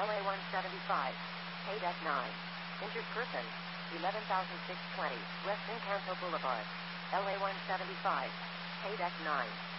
LA 175, paid at 9. Injured person, 11,620, West Encanto Boulevard. LA 175, paid at 9.